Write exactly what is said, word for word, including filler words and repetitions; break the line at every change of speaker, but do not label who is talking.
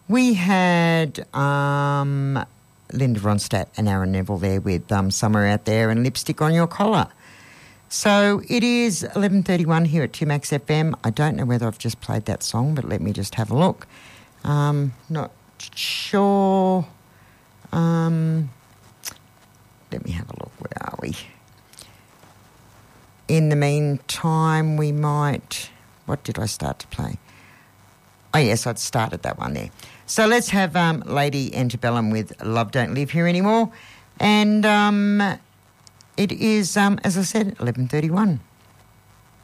We had um, Linda Ronstadt and Aaron Neville there with um, Summer Out There and Lipstick on Your Collar. So it is eleven thirty-one here at two Max F M. I don't know whether I've just played that song, but let me just have a look. Um, not sure. Um, let me have a look. Where are we? In the meantime, we might... What did I start to play? Oh, yes, I'd started that one there. So let's have um, Lady Antebellum with Love Don't Live Here Anymore. And... Um, It is, um, as I said, eleven thirty-one.